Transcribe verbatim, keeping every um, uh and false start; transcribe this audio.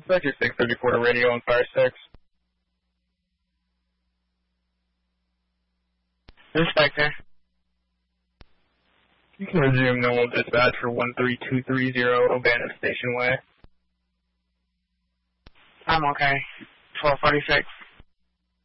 Sector six thirty-four to radio on Fire six. Inspector. You can resume normal dispatch for one three two three zero Urbana Station Way. I'm okay. twelve forty-six.